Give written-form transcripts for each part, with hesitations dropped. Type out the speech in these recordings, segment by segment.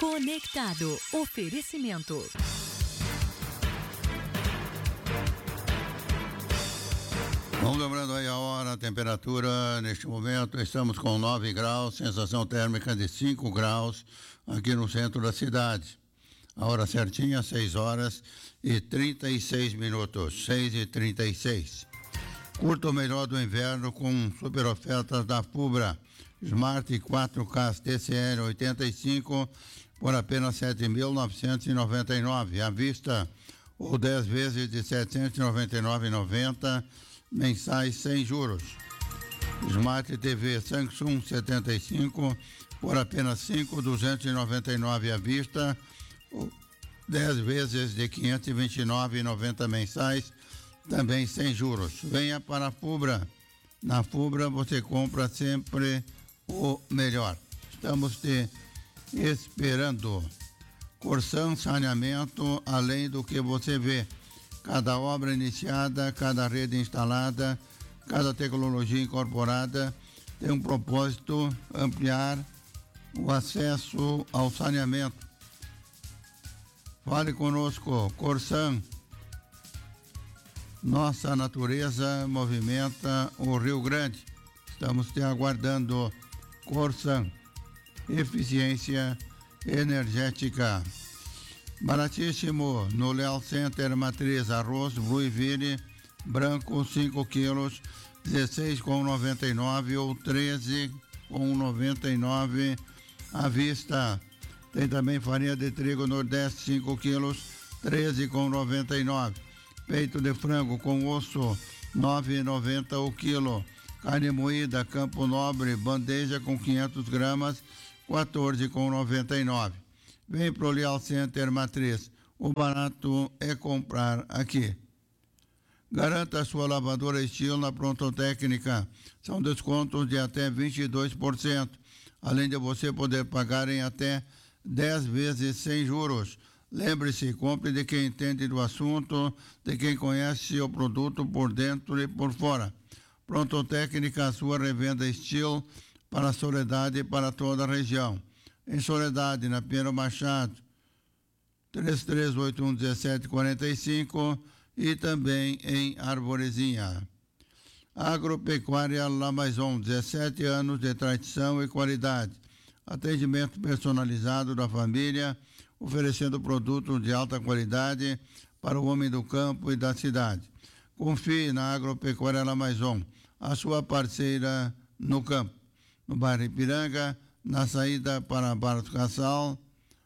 Conectado. Oferecimento. Vamos lembrando aí a hora, a temperatura. Neste momento estamos com 9 graus, sensação térmica de 5 graus aqui no centro da cidade. A hora certinha, 6 horas e 36 minutos, 6h36. Curta o melhor do inverno com super ofertas da Fubra. Smart 4K TCL 85 por apenas R$ 7.999 à vista ou 10 vezes de R$ 799,90 mensais sem juros. Smart TV Samsung 75 por apenas R$ 5.299 à vista ou 10 vezes de R$ 529,90 mensais também sem juros. Venha para a Fubra. Na Fubra você compra sempre o melhor. Estamos te esperando. Corsan Saneamento, além do que você vê. Cada obra iniciada, cada rede instalada, cada tecnologia incorporada tem um propósito: ampliar o acesso ao saneamento. Fale conosco, Corsan. Nossa natureza movimenta o Rio Grande. Estamos te aguardando. Corsan, eficiência energética. Baratíssimo no Leal Center Matriz, arroz Blueville branco 5 quilos, 16,99 ou 13,99 à vista. Tem também farinha de trigo Nordeste 5 quilos, 13,99. Peito de frango com osso, 9,90 o quilo. Carne moída Campo Nobre, bandeja com 500 gramas, 14,99. Vem pro Leal Center Matriz. O barato é comprar aqui. Garanta a sua lavadora estilo na Prontotécnica. São descontos de até 22%. Além de você poder pagar em até 10 vezes sem juros. Lembre-se, compre de quem entende do assunto, de quem conhece o produto por dentro e por fora. Prontotécnica, a sua revenda Steel para a Soledade e para toda a região. Em Soledade, na Pinheiro Machado, 33811745 e também em Arvorezinha. Agropecuária La Maison, 17 anos de tradição e qualidade. Atendimento personalizado da família, oferecendo produtos de alta qualidade para o homem do campo e da cidade. Confie na Agropecuária La Maison, a sua parceira no campo. No bairro Ipiranga, na saída para Barros Cassal,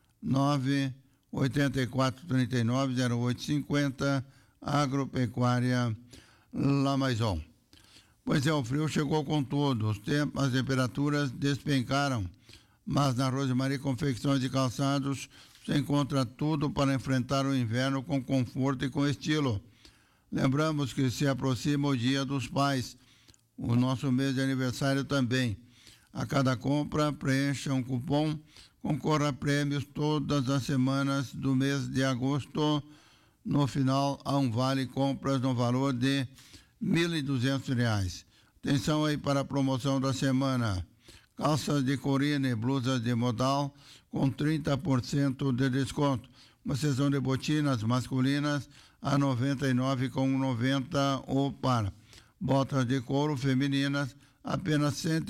984390850, Agropecuária La Maison. Pois é, o frio chegou com tudo, as temperaturas despencaram, mas na Rosemarie Confecções de Calçados você encontra tudo para enfrentar o inverno com conforto e com estilo. Lembramos que se aproxima o Dia dos Pais, o nosso mês de aniversário também. A cada compra, preencha um cupom, concorra a prêmios todas as semanas do mês de agosto. No final, há um vale compras no valor de R$ 1.200. Atenção aí para a promoção da semana. Calças de corina e blusas de modal com 30% de desconto. Uma seção de botinas masculinas a R$ 99,90 o par. Botas de couro femininas apenas R$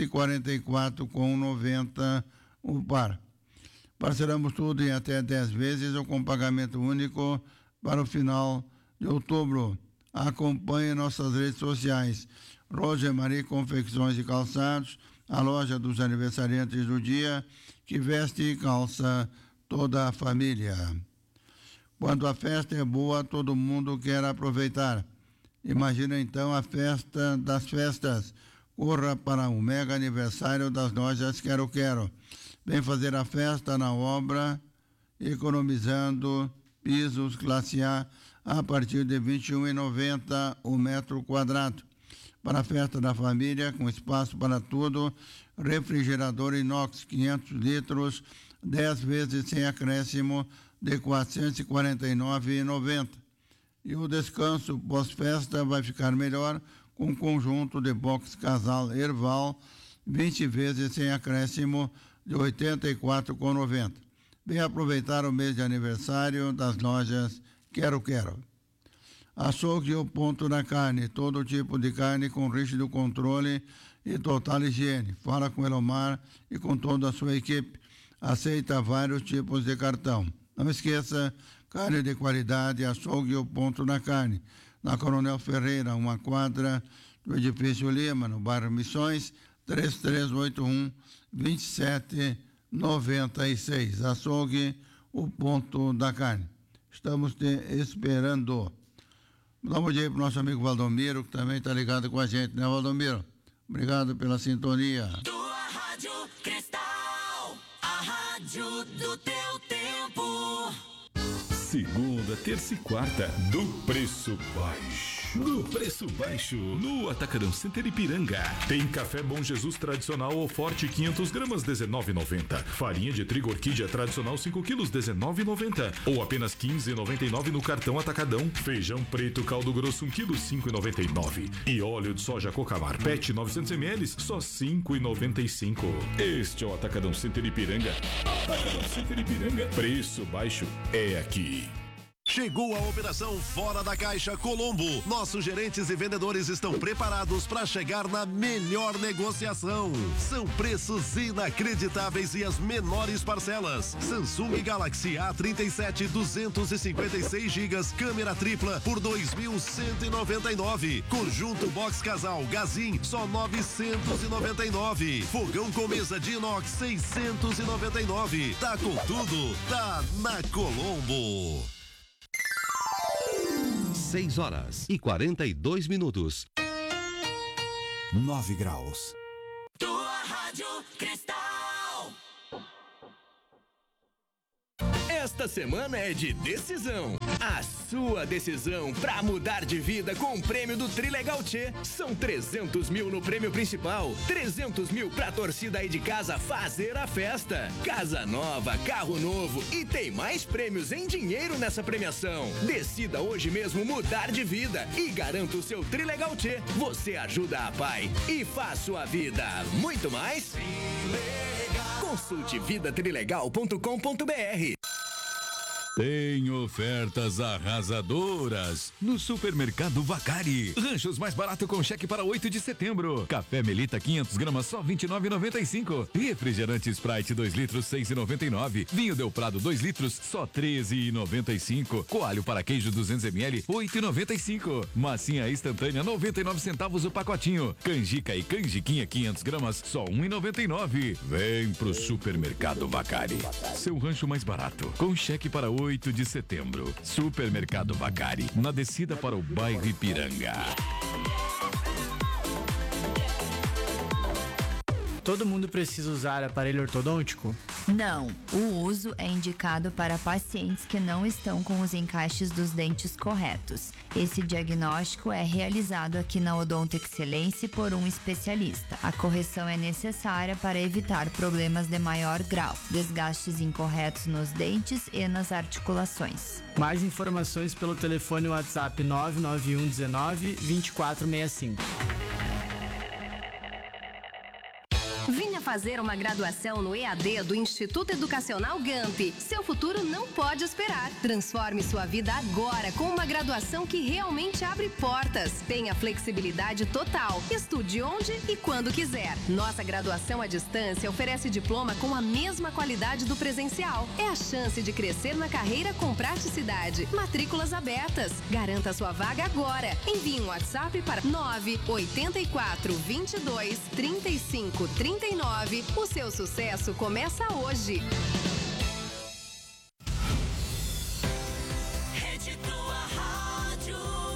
144,90 o par. Parcelamos tudo em até 10 vezes ou com pagamento único para o final de outubro. Acompanhe nossas redes sociais. Rosemarie Confecções de Calçados, a loja dos aniversariantes do dia, que veste e calça toda a família. Quando a festa é boa, todo mundo quer aproveitar. Imagina então a festa das festas. Corra para o mega aniversário das lojas Quero Quero. Vem fazer a festa na obra, economizando pisos classe A partir de R$ 21,90 o metro quadrado. Para a festa da família, com espaço para tudo, refrigerador inox 500 litros, 10 vezes sem acréscimo de R$ 449,90. E o descanso pós-festa vai ficar melhor com conjunto de box casal Erval, 20 vezes sem acréscimo de R$ 84,90. Venha aproveitar o mês de aniversário das lojas Quero Quero. Açougue o ponto da carne, todo tipo de carne com rígido controle e total higiene. Fala com Elomar e com toda a sua equipe. Aceita vários tipos de cartão. Não esqueça, carne de qualidade, açougue o ponto da carne. Na Coronel Ferreira, uma quadra do Edifício Lima, no bairro Missões, 3381-2796. Açougue o ponto da carne. Estamos te esperando. Dá um bom dia para o nosso amigo Valdomiro, que também está ligado com a gente, né, Valdomiro? Obrigado pela sintonia. Tua Rádio Cristal, a rádio do teu tempo. Segunda, terça e quarta, do preço baixo. No preço baixo, no Atacadão Center Ipiranga. Tem café Bom Jesus tradicional ou forte 500 gramas, R$19,90. Farinha de trigo orquídea tradicional 5 quilos, R$19,90. Ou apenas R$15,99 no cartão Atacadão. Feijão preto caldo grosso 1 quilo, R$5,99. E óleo de soja Cocamar PET 900 ml, só R$5,95. Este é o Atacadão Center Ipiranga. Atacadão Center Ipiranga. Preço baixo é aqui. Chegou a Operação Fora da Caixa Colombo. Nossos gerentes e vendedores estão preparados para chegar na melhor negociação. São preços inacreditáveis e as menores parcelas. Samsung Galaxy A37 256 GB, câmera tripla por 2.199. Conjunto Box Casal Gazin só 999. Fogão com mesa de inox 699. Tá com tudo, tá na Colombo. 6h42. 9 graus. Tua Rádio Cristal. Esta semana é de decisão. A sua decisão para mudar de vida com o prêmio do Trilegal Tchê. São 300 mil no prêmio principal, 300 mil pra torcida aí de casa fazer a festa. Casa nova, carro novo e tem mais prêmios em dinheiro nessa premiação. Decida hoje mesmo mudar de vida e garanta o seu Trilegal Tchê. Você ajuda a Pai e faz sua vida muito mais. Consulte vidatrilegal.com.br. Tem ofertas arrasadoras no Supermercado Vacari. Ranchos mais barato com cheque para 8 de setembro. Café Melita 500 gramas só R$29,95. Refrigerante Sprite 2 litros 6,99. Vinho Del Prado 2 litros só R$13,95. Coalho para queijo 200 ml 8,95. Massinha instantânea 99 centavos o pacotinho. Canjica e canjiquinha 500 gramas só R$1,99. Vem pro Supermercado Vacari. Seu rancho mais barato com cheque para 8 de setembro. Supermercado Vacari, na descida para o bairro Ipiranga. Todo mundo precisa usar aparelho ortodôntico? Não, o uso é indicado para pacientes que não estão com os encaixes dos dentes corretos. Esse diagnóstico é realizado aqui na Odonto Excelência por um especialista. A correção é necessária para evitar problemas de maior grau, desgastes incorretos nos dentes e nas articulações. Mais informações pelo telefone WhatsApp 991 19 2465. Venha fazer uma graduação no EAD do Instituto Educacional GAMP. Seu futuro não pode esperar. Transforme sua vida agora com uma graduação que realmente abre portas. Tenha flexibilidade total. Estude onde e quando quiser. Nossa graduação à distância oferece diploma com a mesma qualidade do presencial. É a chance de crescer na carreira com praticidade. Matrículas abertas. Garanta sua vaga agora. Envie um WhatsApp para 984 22 35 39. O seu sucesso começa hoje. Rede Tua Rádio.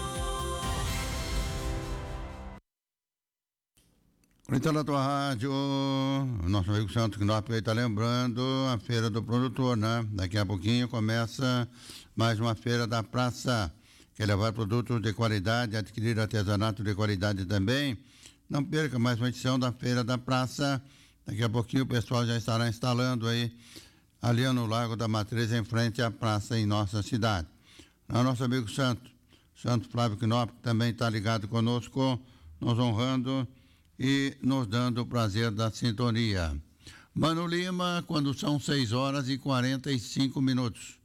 Então, na tua rádio, o nosso amigo Santo Knop está lembrando a Feira do Produtor, né? Daqui a pouquinho começa mais uma feira da praça. Quer levar produtos de qualidade, adquirir artesanato de qualidade também? Não perca mais uma edição da Feira da Praça. Daqui a pouquinho o pessoal já estará instalando aí, ali no Lago da Matriz, em frente à praça em nossa cidade. O nosso amigo Santo Flávio Knop, que também está ligado conosco, nos honrando e nos dando o prazer da sintonia. Mano Lima, quando são 6 horas e 45 minutos.